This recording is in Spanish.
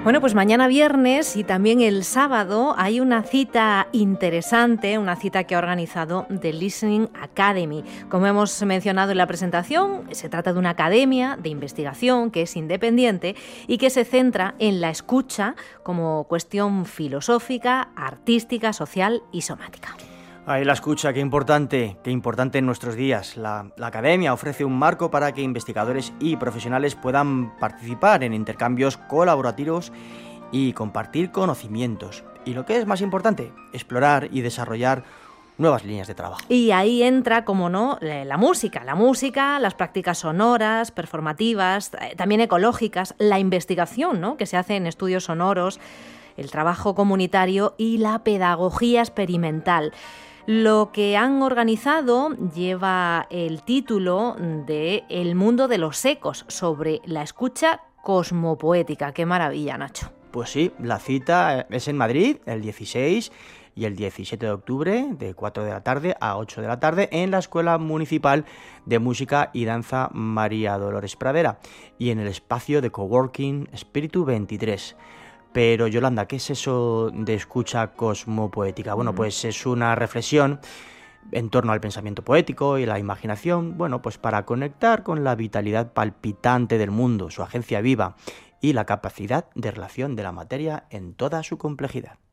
Bueno, pues mañana viernes y también el sábado hay una cita interesante, una cita que ha organizado The Listening Academy. Como hemos mencionado en la presentación, se trata de una academia de investigación que es independiente y que se centra en la escucha como cuestión filosófica, artística, social y somática. Ahí la escucha, qué importante en nuestros días. La academia ofrece un marco para que investigadores y profesionales puedan participar en intercambios colaborativos y compartir conocimientos. Y lo que es más importante, explorar y desarrollar nuevas líneas de trabajo. Y ahí entra, como no, la música, las prácticas sonoras, performativas, también ecológicas, la investigación, ¿no?, que se hace en estudios sonoros, el trabajo comunitario y la pedagogía experimental. Lo que han organizado lleva el título de El mundo de los ecos, sobre la escucha cosmopoética. ¡Qué maravilla, Nacho! Pues sí, la cita es en Madrid, el 16 y el 17 de octubre, de 4 de la tarde a 8 de la tarde, en la Escuela Municipal de Música y Danza María Dolores Pradera y en el espacio de coworking Espíritu 23. Pero, Yolanda, ¿qué es eso de escucha cosmopoética? Bueno, pues es una reflexión en torno al pensamiento poético y la imaginación, bueno, pues para conectar con la vitalidad palpitante del mundo, su agencia viva y la capacidad de relación de la materia en toda su complejidad.